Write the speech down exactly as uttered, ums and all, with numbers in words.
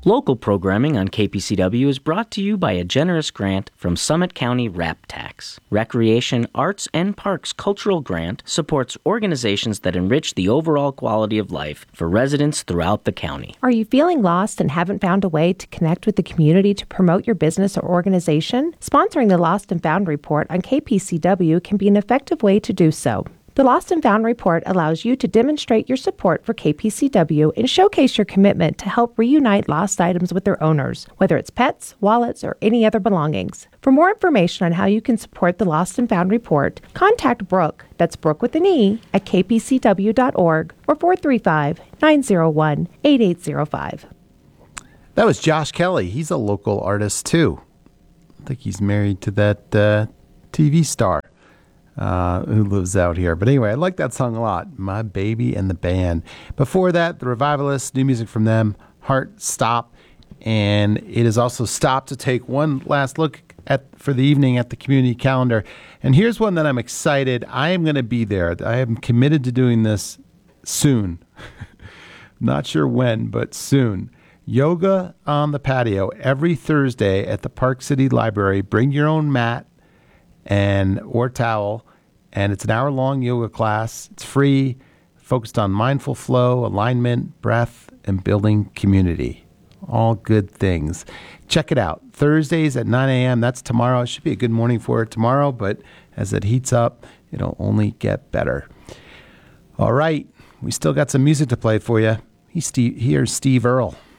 Local programming on K P C W is brought to you by a generous grant from Summit County RAP Tax. Recreation, Arts, and Parks Cultural Grant supports organizations that enrich the overall quality of life for residents throughout the county. Are you feeling lost and haven't found a way to connect with the community to promote your business or organization? Sponsoring the Lost and Found Report on K P C W can be an effective way to do so. The Lost and Found Report allows you to demonstrate your support for K P C W and showcase your commitment to help reunite lost items with their owners, whether it's pets, wallets, or any other belongings. For more information on how you can support the Lost and Found Report, contact Brooke, that's Brooke with an E, at k p c w dot org or four three five, nine zero one, eight eight zero five. That was Josh Kelly. He's a local artist, too. I think he's married to that uh, T V star. Uh, who lives out here. But anyway, I like that song a lot. My Baby and the Band. Before that, The Revivalists, new music from them, Heart Stop. And it is also stopped to take one last look at for the evening at the community calendar. And here's one that I'm excited. I am going to be there. I am committed to doing this soon. Not sure when, but soon. Yoga on the patio every Thursday at the Park City Library. Bring your own mat and or towel, and it's an hour-long yoga class. It's free, focused on mindful flow, alignment, breath, and building community. All good things. Check it out. Thursdays at nine a.m. That's tomorrow. It should be a good morning for it tomorrow, but as it heats up, it'll only get better. All right, we still got some music to play for you. He's Steve, here's Steve Earle.